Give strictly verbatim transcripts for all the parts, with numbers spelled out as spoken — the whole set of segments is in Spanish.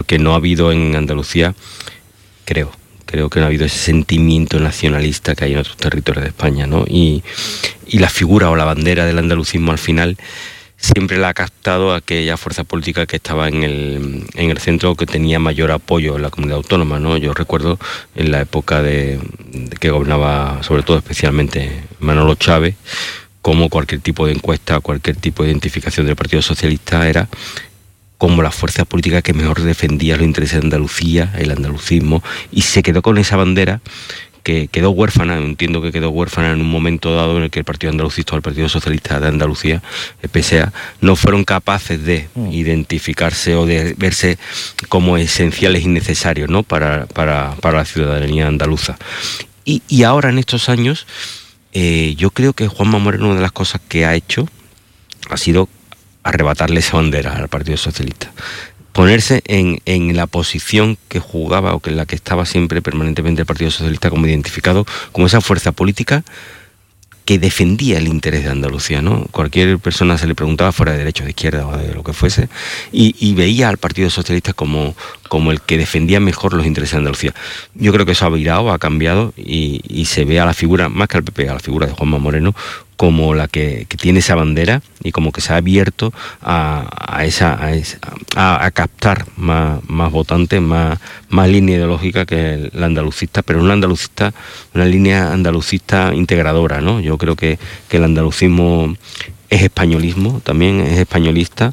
porque no ha habido en Andalucía, creo, creo que no ha habido ese sentimiento nacionalista que hay en otros territorios de España, ¿no? Y, y la figura o la bandera del andalucismo al final siempre la ha captado aquella fuerza política que estaba en el, en el centro, que tenía mayor apoyo en la comunidad autónoma, ¿no? Yo recuerdo en la época de, de que gobernaba, sobre todo especialmente Manolo Chávez, como cualquier tipo de encuesta, cualquier tipo de identificación del Partido Socialista era como la fuerza política que mejor defendía los intereses de Andalucía, el andalucismo, y se quedó con esa bandera que quedó huérfana, entiendo que quedó huérfana en un momento dado en el que el Partido Andalucista o el Partido Socialista de Andalucía, el P S A, no fueron capaces de mm. identificarse o de verse como esenciales y necesarios, ¿no? para, para, para la ciudadanía andaluza. Y, y ahora en estos años, eh, yo creo que Juanma Moreno, una de las cosas que ha hecho ha sido arrebatarle esa bandera al Partido Socialista, ponerse en, en la posición que jugaba o que en la que estaba siempre permanentemente el Partido Socialista, como identificado como esa fuerza política que defendía el interés de Andalucía, ¿no? Cualquier persona se le preguntaba, fuera de derecha, de izquierda o de lo que fuese, y, y veía al Partido Socialista como, como el que defendía mejor los intereses de Andalucía. Yo creo que eso ha virado, ha cambiado, y, y se ve a la figura, más que al P P, a la figura de Juanma Moreno, como la que, que tiene esa bandera y como que se ha abierto a, a, esa, a, esa, a, a captar más, más votantes, más, más línea ideológica que la andalucista, pero una andalucista, una línea andalucista integradora, ¿no? Yo creo que, que el andalucismo es españolismo, también es españolista,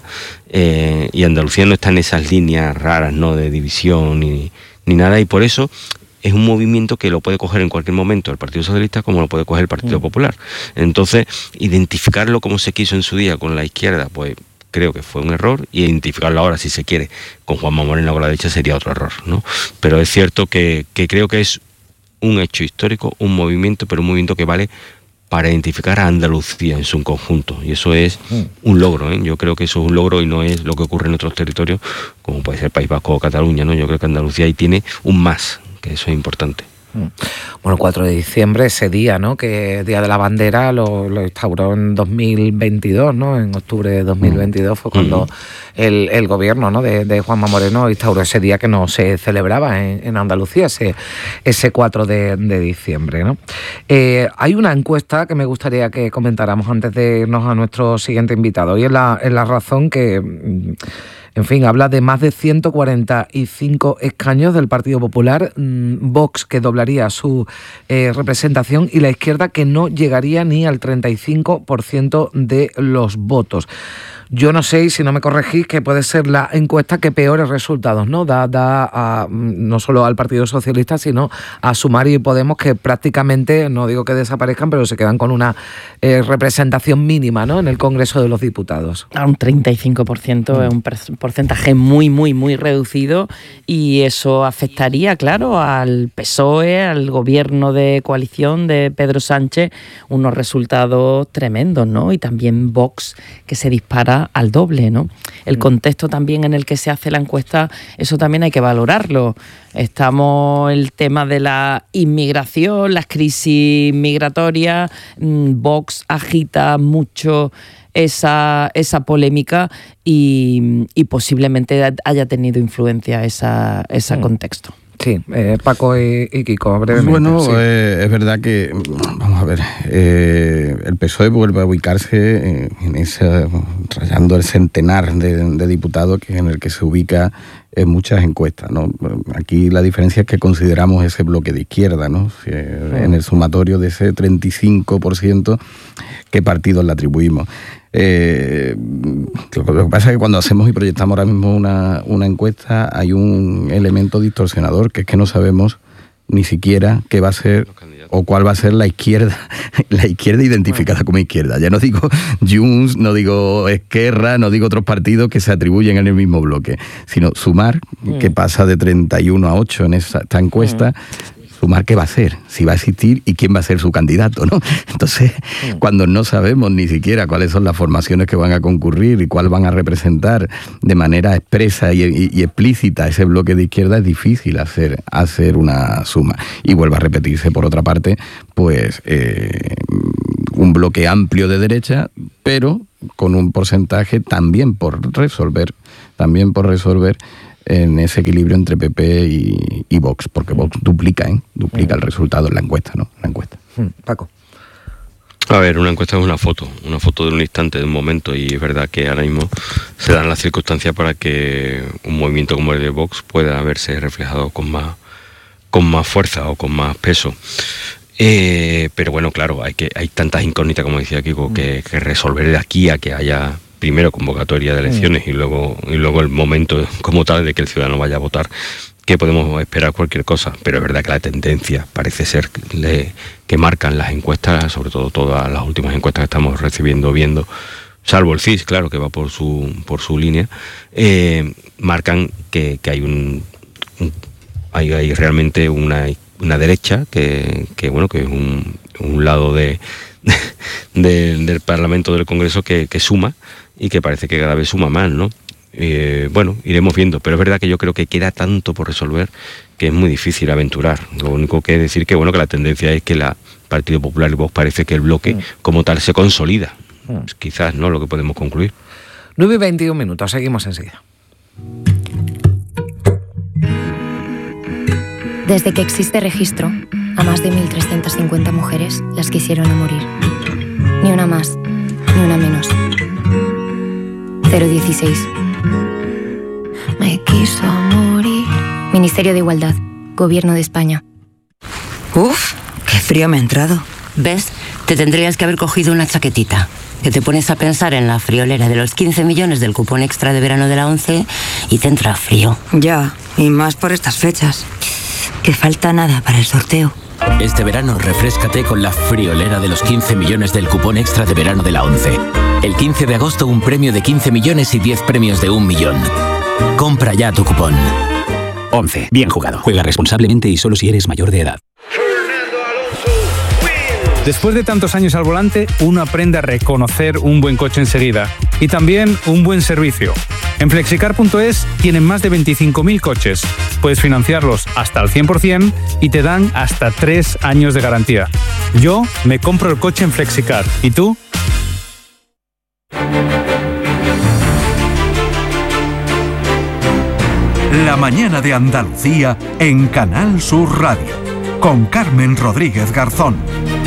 eh, y Andalucía no está en esas líneas raras, ¿no?, de división ni, ni nada, y por eso es un movimiento que lo puede coger en cualquier momento el Partido Socialista, como lo puede coger el Partido Popular. Entonces, identificarlo como se quiso en su día con la izquierda, pues creo que fue un error, y identificarlo ahora, si se quiere, con Juanma Moreno con la derecha sería otro error, ¿no? Pero es cierto que, que creo que es un hecho histórico, un movimiento, pero un movimiento que vale para identificar a Andalucía en su conjunto, y eso es un logro, ¿eh? Yo creo que eso es un logro y no es lo que ocurre en otros territorios, como puede ser País Vasco o Cataluña, ¿no? Yo creo que Andalucía ahí tiene un más, que eso es importante. Bueno, el cuatro de diciembre, ese día, ¿no?, que Día de la Bandera lo, lo instauró en dos mil veintidós, ¿no? En octubre de dos mil veintidós fue cuando uh-huh. el, el gobierno, ¿no?, de, de Juanma Moreno instauró ese día que no se celebraba en, en Andalucía, ese, ese cuatro de diciembre, ¿no? Eh, hay una encuesta que me gustaría que comentáramos antes de irnos a nuestro siguiente invitado, y es la, es la razón que... En fin, habla de más de ciento cuarenta y cinco escaños del Partido Popular, Vox que doblaría su eh, representación, y la izquierda que no llegaría ni al treinta y cinco por ciento de los votos. Yo no sé, y si no me corregís, que puede ser la encuesta que peores resultados, ¿no?, da, da a, no solo al Partido Socialista, sino a Sumar y Podemos, que prácticamente, no digo que desaparezcan, pero se quedan con una eh, representación mínima, ¿no?, en el Congreso de los Diputados. Un treinta y cinco por ciento es un porcentaje muy, muy, muy reducido, y eso afectaría, claro, al P S O E, al gobierno de coalición de Pedro Sánchez, unos resultados tremendos, ¿no? Y también Vox, que se dispara al doble, ¿no? El contexto también en el que se hace la encuesta, eso también hay que valorarlo. Estamos el tema de la inmigración, las crisis migratorias, Vox agita mucho esa, esa polémica y, y posiblemente haya tenido influencia esa, ese contexto. Sí, eh, Paco y, y Kiko, brevemente. Bueno, sí. eh, es verdad que, vamos a ver, eh, el P S O E vuelve a ubicarse en, en ese, rayando el centenar de, de diputados que en el que se ubica en muchas encuestas, ¿no? Aquí la diferencia es que consideramos ese bloque de izquierda, ¿no? Si, en el sumatorio de ese treinta y cinco por ciento, ¿qué partidos le atribuimos? Eh, lo que pasa es que cuando hacemos y proyectamos ahora mismo una, una encuesta hay un elemento distorsionador, que es que no sabemos ni siquiera qué va a ser o cuál va a ser la izquierda, la izquierda identificada como izquierda. Ya no digo Junts, no digo Esquerra, no digo otros partidos que se atribuyen en el mismo bloque, sino Sumar, mm. que pasa de treinta y uno a ocho en esta, esta encuesta. Mm. Sumar qué va a hacer, si va a existir y quién va a ser su candidato, ¿no? Entonces, mm. cuando no sabemos ni siquiera cuáles son las formaciones que van a concurrir y cuál van a representar de manera expresa y, y, y explícita ese bloque de izquierda, es difícil hacer, hacer una suma. Y vuelve a repetirse, por otra parte, pues eh, un bloque amplio de derecha, pero con un porcentaje también por resolver, también por resolver, en ese equilibrio entre P P y, y Vox, porque Vox duplica, ¿eh? duplica el resultado en la encuesta, ¿no? La encuesta. Paco. A ver, una encuesta es una foto, una foto de un instante, de un momento, y es verdad que ahora mismo se dan las circunstancias para que un movimiento como el de Vox pueda verse reflejado con más, con más fuerza o con más peso. Eh, pero bueno, claro, hay que hay tantas incógnitas, como decía Kiko, que, que resolver de aquí a que haya primero convocatoria de elecciones y luego y luego el momento como tal de que el ciudadano vaya a votar, que podemos esperar cualquier cosa, pero es verdad que la tendencia parece ser que, le, que marcan las encuestas, sobre todo todas las últimas encuestas que estamos recibiendo, viendo, salvo el C I S, claro, que va por su por su línea, eh, marcan que, que hay un, un hay, hay realmente una una derecha que, que bueno que es un, un lado de, de del Parlamento, del Congreso que, que suma y que parece que cada vez suma más, ¿no? Eh, bueno, iremos viendo, pero es verdad que yo creo que queda tanto por resolver que es muy difícil aventurar. Lo único que decir que bueno que la tendencia es que la Partido Popular y Vox parece que el bloque mm. como tal se consolida. Mm. Pues quizás no lo que podemos concluir. nueve y veintiún minutos, seguimos enseguida. Desde que existe registro, a más de mil trescientas cincuenta mujeres las quisieron a morir. Ni una más, ni una menos. cero dieciséis. Me quiso morir. Ministerio de Igualdad, Gobierno de España. Uf, qué frío me ha entrado. ¿Ves? Te tendrías que haber cogido una chaquetita. Que te pones a pensar en la friolera de los quince millones del cupón extra de verano de la ONCE y te entra frío. Ya, y más por estas fechas. Que falta nada para el sorteo. Este verano refréscate con la friolera de los quince millones del cupón extra de verano de la ONCE. El quince de agosto un premio de quince millones y diez premios de un millón. Compra ya tu cupón. ONCE. Bien jugado. Juega responsablemente y solo si eres mayor de edad. Después de tantos años al volante, uno aprende a reconocer un buen coche enseguida. Y también un buen servicio. En flexicar punto es tienen más de veinticinco mil coches. Puedes financiarlos hasta al cien por ciento y te dan hasta tres años de garantía. Yo me compro el coche en Flexicar. ¿Y tú? La mañana de Andalucía en Canal Sur Radio. Con Carmen Rodríguez Garzón.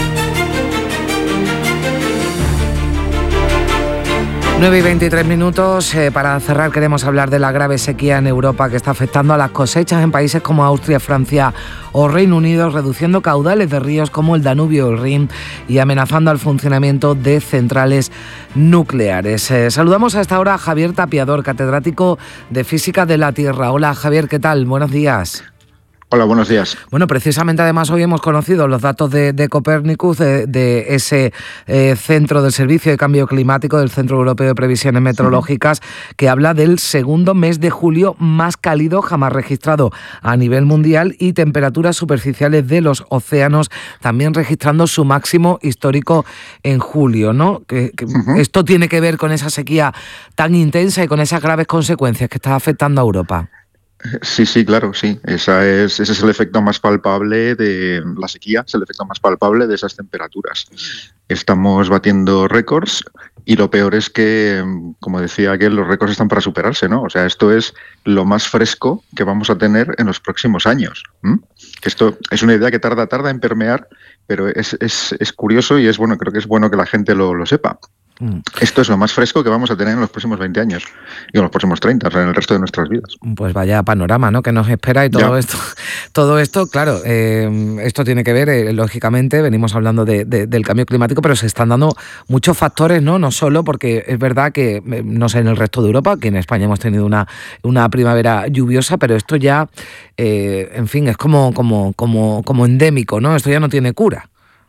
nueve y veintitrés minutos. Eh, para cerrar queremos hablar de la grave sequía en Europa que está afectando a las cosechas en países como Austria, Francia o Reino Unido, reduciendo caudales de ríos como el Danubio o el Rin y amenazando al funcionamiento de centrales nucleares. Eh, saludamos a esta hora a Javier Tapiador, catedrático de Física de la Tierra. Hola Javier, ¿qué tal? Buenos días. Hola, buenos días. Bueno, precisamente además hoy hemos conocido los datos de, de Copernicus, de, de ese eh, centro del Servicio de Cambio Climático, del Centro Europeo de Previsiones Meteorológicas, sí. que habla del segundo mes de julio más cálido jamás registrado a nivel mundial y temperaturas superficiales de los océanos también registrando su máximo histórico en julio, ¿no? Que, que uh-huh. Esto tiene que ver con esa sequía tan intensa y con esas graves consecuencias que está afectando a Europa. Sí, sí, claro, sí. Esa es, ese es el efecto más palpable de la sequía, es el efecto más palpable de esas temperaturas. Estamos batiendo récords y lo peor es que, como decía aquel, los récords están para superarse, ¿no? O sea, esto es lo más fresco que vamos a tener en los próximos años. ¿Mm? Esto es una idea que tarda, tarda en permear, pero es, es, es curioso y es bueno, creo que es bueno que la gente lo, lo sepa. Esto es lo más fresco que vamos a tener en los próximos veinte años y en los próximos treinta, o sea, en el resto de nuestras vidas. Pues vaya panorama, ¿no?, que nos espera y todo ya. esto, todo esto, claro, eh, esto tiene que ver, eh, lógicamente, venimos hablando de, de, del cambio climático, pero se están dando muchos factores, ¿no? No solo porque es verdad que, no sé, en el resto de Europa, que en España hemos tenido una, una primavera lluviosa, pero esto ya, eh, en fin, es como, como, como, como endémico, ¿no? Esto ya no tiene cura.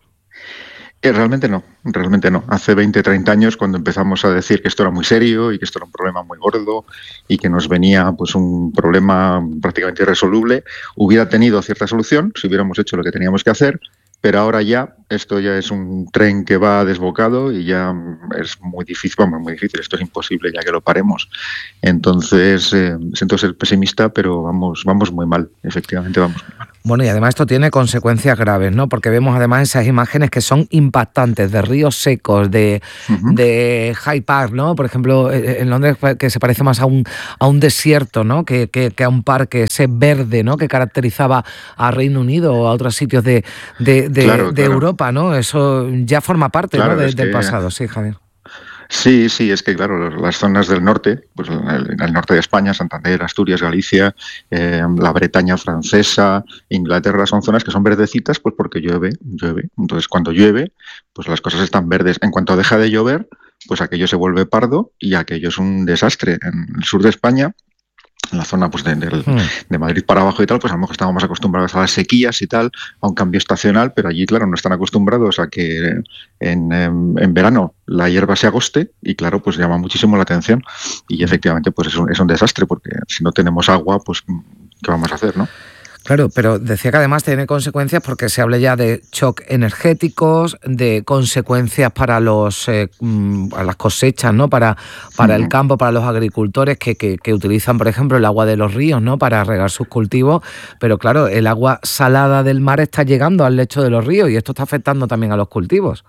Eh, realmente no, realmente no. Hace veinte, treinta años, cuando empezamos a decir que esto era muy serio y que esto era un problema muy gordo y que nos venía pues un problema prácticamente irresoluble, hubiera tenido cierta solución si hubiéramos hecho lo que teníamos que hacer, pero ahora ya esto ya es un tren que va desbocado y ya es muy difícil, vamos, muy difícil, esto es imposible ya que lo paremos. Entonces, eh, siento ser pesimista, pero vamos, vamos muy mal, efectivamente vamos muy mal. Bueno, y además esto tiene consecuencias graves, ¿no? Porque vemos además esas imágenes que son impactantes de ríos secos, de, uh-huh. de Hyde Park, ¿no? Por ejemplo, en Londres, que se parece más a un, a un desierto, ¿no? Que, que, que a un parque, ese verde, ¿no? Que caracterizaba a Reino Unido o a otros sitios de, de, de, claro, de claro. Europa, ¿no? Eso ya forma parte, claro, ¿no? de, del que... pasado, sí, Javier. Sí, sí, es que claro, las zonas del norte, pues en el norte de España, Santander, Asturias, Galicia, eh, la Bretaña francesa, Inglaterra, son zonas que son verdecitas pues porque llueve, llueve. Entonces cuando llueve, pues las cosas están verdes. En cuanto deja de llover, pues aquello se vuelve pardo y aquello es un desastre. En el sur de España, en la zona pues de, de, de Madrid para abajo y tal, pues a lo mejor estamos más acostumbrados a las sequías y tal, a un cambio estacional, pero allí, claro, no están acostumbrados a que en, en, en verano la hierba se agoste y, claro, pues llama muchísimo la atención y efectivamente pues es un, es un desastre porque si no tenemos agua, pues ¿qué vamos a hacer, no? Claro, pero decía que además tiene consecuencias porque se habla ya de shock energéticos, de consecuencias para los eh, para las cosechas, ¿no? Para, para el campo, para los agricultores que, que, que utilizan, por ejemplo, el agua de los ríos, ¿no? Para regar sus cultivos. Pero claro, el agua salada del mar está llegando al lecho de los ríos y esto está afectando también a los cultivos.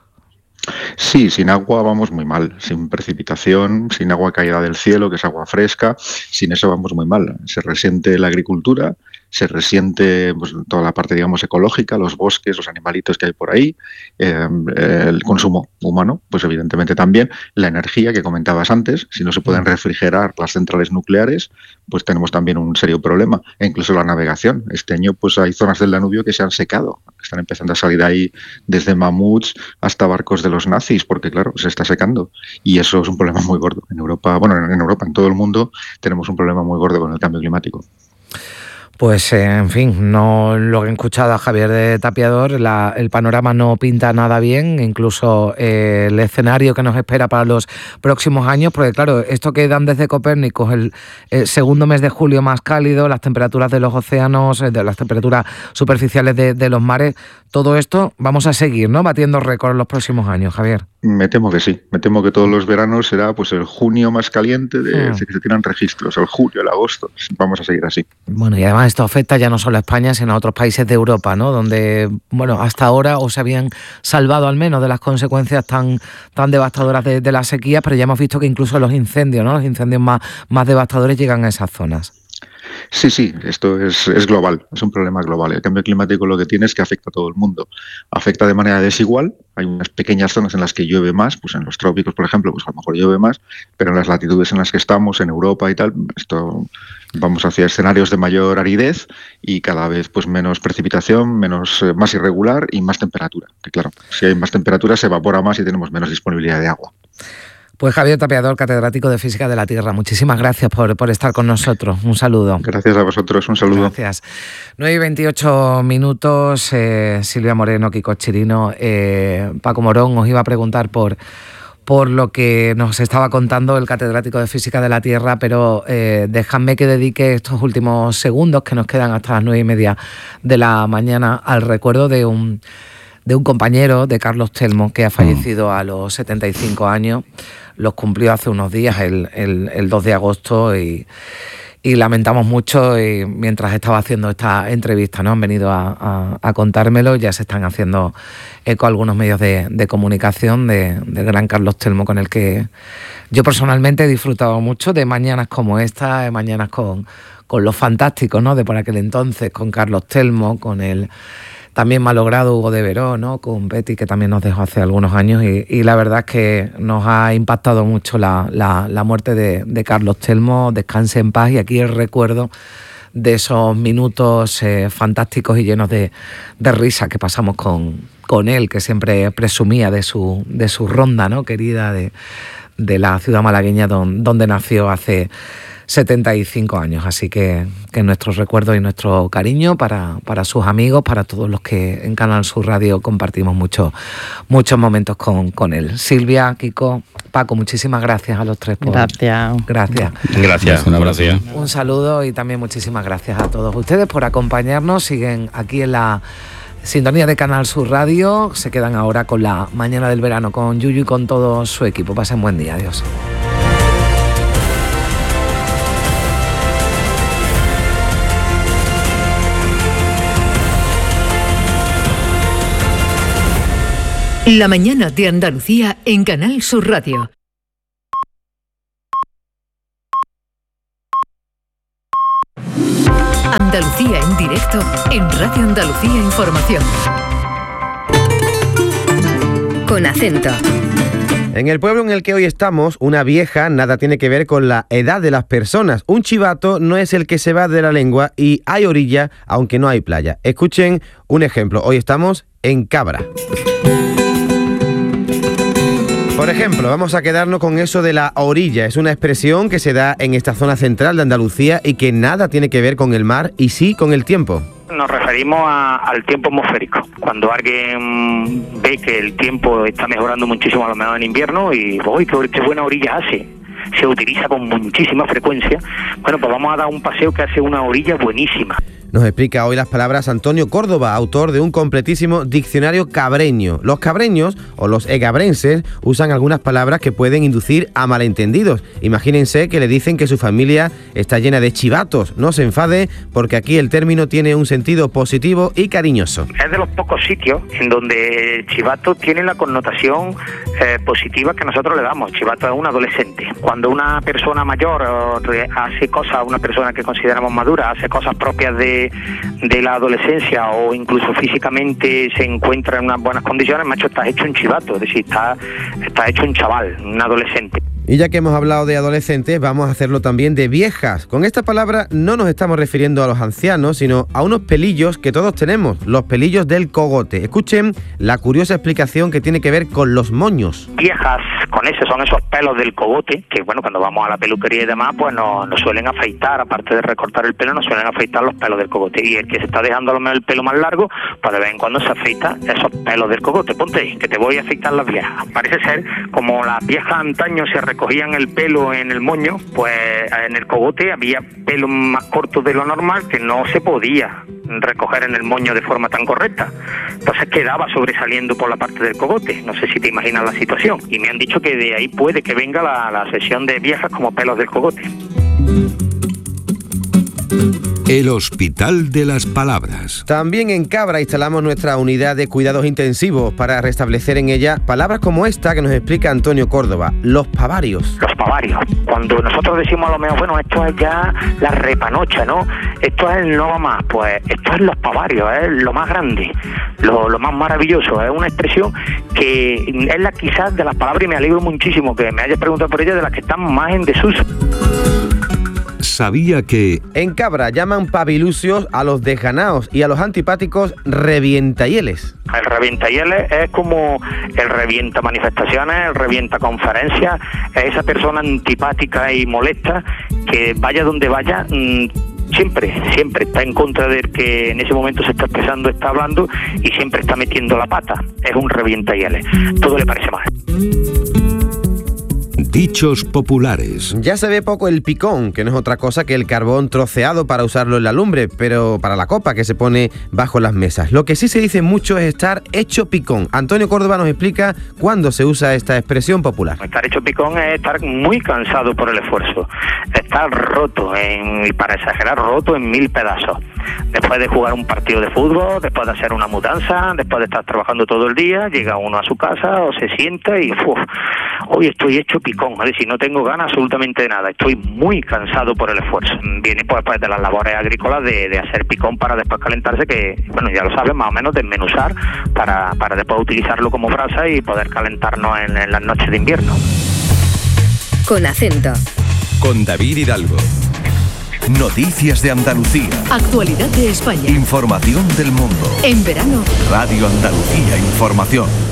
Sí, sin agua vamos muy mal, sin precipitación, sin agua caída del cielo, que es agua fresca, sin eso vamos muy mal. Se resiente la agricultura, se resiente pues, toda la parte, digamos, ecológica, los bosques, los animalitos que hay por ahí, eh, el consumo humano, pues evidentemente también, la energía que comentabas antes, si no se pueden refrigerar las centrales nucleares, pues tenemos también un serio problema, e incluso la navegación. Este año pues hay zonas del Danubio que se han secado, están empezando a salir ahí desde mamuts hasta barcos de los nazis, porque claro, se está secando, y eso es un problema muy gordo. En Europa, bueno, en Europa, en todo el mundo, tenemos un problema muy gordo con el cambio climático. Pues, eh, en fin, no lo que he escuchado a Javier de Tapiador, la, el panorama no pinta nada bien, incluso eh, el escenario que nos espera para los próximos años, porque claro, esto que dan desde Copérnicos, el, el segundo mes de julio más cálido, las temperaturas de los océanos, de las temperaturas superficiales de, de los mares, todo esto vamos a seguir, ¿no? Batiendo récords en los próximos años, Javier. Me temo que sí, me temo que todos los veranos será pues el junio más caliente de hmm. que se tiran registros, el julio, el agosto, vamos a seguir así. Bueno, y además esto afecta ya no solo a España, sino a otros países de Europa, ¿no? Donde, bueno, hasta ahora o se habían salvado al menos de las consecuencias tan, tan devastadoras de, de la sequía, pero ya hemos visto que incluso los incendios, ¿no? Los incendios más, más devastadores llegan a esas zonas. Sí, sí, esto es, es global, es un problema global. El cambio climático lo que tiene es que afecta a todo el mundo. Afecta de manera desigual, hay unas pequeñas zonas en las que llueve más, pues en los trópicos, por ejemplo, pues a lo mejor llueve más, pero en las latitudes en las que estamos, en Europa y tal, esto vamos hacia escenarios de mayor aridez y cada vez pues menos precipitación, menos eh, más irregular y más temperatura. Que claro, si hay más temperatura se evapora más y tenemos menos disponibilidad de agua. Pues Javier Tapiador, catedrático de Física de la Tierra, muchísimas gracias por, por estar con nosotros. Un saludo. Gracias a vosotros, un saludo. Gracias. nueve y veintiocho minutos, eh, Silvia Moreno, Kiko Chirino, eh, Paco Morón, os iba a preguntar por, por lo que nos estaba contando el catedrático de Física de la Tierra, pero eh, déjame que dedique estos últimos segundos que nos quedan hasta las nueve y media de la mañana al recuerdo de un... de un compañero de Carlos Telmo que ha fallecido a los setenta y cinco años, los cumplió hace unos días, el, el, el dos de agosto, y, y lamentamos mucho, y mientras estaba haciendo esta entrevista, ¿no? Han venido a, a, a contármelo, ya se están haciendo eco algunos medios de, de comunicación de, del gran Carlos Telmo, con el que yo personalmente he disfrutado mucho de mañanas como esta, de mañanas con, con los fantásticos, ¿no? De por aquel entonces, con Carlos Telmo, con el también malogrado Hugo de Veró, ¿no? Con Betty, que también nos dejó hace algunos años, y, y la verdad es que nos ha impactado mucho la, la, la muerte de, de Carlos Telmo. Descanse en paz, y aquí el recuerdo de esos minutos eh, fantásticos y llenos de, de risa que pasamos con, con él, que siempre presumía de su, de su ronda, ¿no? Querida, de, de la ciudad malagueña don, donde nació hace setenta y cinco años, así que, que nuestros recuerdos y nuestro cariño para, para sus amigos, para todos los que en Canal Sur Radio compartimos mucho, muchos momentos con, con él. Silvia, Kiko, Paco, muchísimas gracias a los tres. Por, gracias. Gracias. Gracias, un abrazo. Un saludo, y también muchísimas gracias a todos ustedes por acompañarnos. Siguen aquí en la sintonía de Canal Sur Radio, se quedan ahora con la mañana del verano, con Yuyu y con todo su equipo. Pasen buen día, adiós. La mañana de Andalucía en Canal Sur Radio. Andalucía en directo en Radio Andalucía Información. Con acento. En el pueblo en el que hoy estamos, una vieja nada tiene que ver con la edad de las personas. Un chivato no es el que se va de la lengua y hay orilla aunque no hay playa. Escuchen un ejemplo. Hoy estamos en Cabra. Por ejemplo, vamos a quedarnos con eso de la orilla. Es una expresión que se da en esta zona central de Andalucía y que nada tiene que ver con el mar y sí con el tiempo. Nos referimos a, al tiempo atmosférico. Cuando alguien ve que el tiempo está mejorando muchísimo, a lo mejor en invierno, y ¡uy, qué, qué buena orilla hace! Se utiliza con muchísima frecuencia. Bueno, pues vamos a dar un paseo que hace una orilla buenísima. Nos explica hoy las palabras Antonio Córdoba, autor de un completísimo diccionario cabreño. Los cabreños o los egabrenses usan algunas palabras que pueden inducir a malentendidos. Imagínense que le dicen que su familia está llena de chivatos. No se enfade porque aquí el término tiene un sentido positivo y cariñoso. Es de los pocos sitios en donde el chivato tiene la connotación eh, positiva que nosotros le damos. Chivato es un adolescente. Cuando una persona mayor eh, hace cosas, una persona que consideramos madura, hace cosas propias de de la adolescencia o incluso físicamente se encuentra en unas buenas condiciones, macho, estás hecho un chivato, es decir, estás está hecho un chaval, un adolescente. Y ya que hemos hablado de adolescentes, vamos a hacerlo también de viejas. Con esta palabra no nos estamos refiriendo a los ancianos, sino a unos pelillos que todos tenemos, los pelillos del cogote. Escuchen la curiosa explicación que tiene que ver con los moños. Viejas, con ese son esos pelos del cogote, que bueno, cuando vamos a la peluquería y demás, pues nos, nos suelen afeitar, aparte de recortar el pelo, nos suelen afeitar los pelos del cogote. Y el que se está dejando a lo mejor el pelo más largo, pues de vez en cuando se afeita esos pelos del cogote. Ponte ahí, que te voy a afeitar las viejas. Parece ser, como las viejas antaño se recogían el pelo en el moño, pues en el cogote había pelo más corto de lo normal que no se podía recoger en el moño de forma tan correcta. Entonces quedaba sobresaliendo por la parte del cogote. No sé si te imaginas la situación. Y me han dicho que de ahí puede que venga la, la sesión de viejas como pelos del cogote. El Hospital de las Palabras. También en Cabra instalamos nuestra unidad de cuidados intensivos para restablecer en ella palabras como esta que nos explica Antonio Córdoba, los pavarios. Los pavarios. Cuando nosotros decimos a lo mejor, bueno, esto es ya la repanocha, ¿no? Esto es el no va más. Pues esto es los pavarios, es lo más grande, lo, lo más maravilloso. Es una expresión que es la quizás de las palabras, y me alegro muchísimo que me hayas preguntado por ella, de las que están más en desuso. Sabía que... En Cabra llaman pavilucios a los desganaos y a los antipáticos revientayeles. El revientayeles es como el revienta manifestaciones, el revienta conferencias, es esa persona antipática y molesta que vaya donde vaya, mmm, siempre, siempre está en contra del que en ese momento se está expresando, está hablando, y siempre está metiendo la pata. Es un revientayeles. Todo le parece mal. Dichos populares. Ya se ve poco el picón, que no es otra cosa que el carbón troceado para usarlo en la lumbre, pero para la copa que se pone bajo las mesas. Lo que sí se dice mucho es estar hecho picón. Antonio Córdoba nos explica cuándo se usa esta expresión popular. Estar hecho picón es estar muy cansado por el esfuerzo, estar roto, en, y para exagerar, roto en mil pedazos. Después de jugar un partido de fútbol, después de hacer una mudanza, después de estar trabajando todo el día, llega uno a su casa o se sienta y ¡uf! Hoy estoy hecho picón, es decir, no tengo ganas absolutamente de nada, estoy muy cansado por el esfuerzo. Viene pues, pues de las labores agrícolas de, de hacer picón para después calentarse, que bueno, ya lo saben, más o menos desmenuzar para, para después utilizarlo como brasa y poder calentarnos en, en las noches de invierno. Con acento. Con David Hidalgo. Noticias de Andalucía. Actualidad de España. Información del mundo. En verano. Radio Andalucía Información.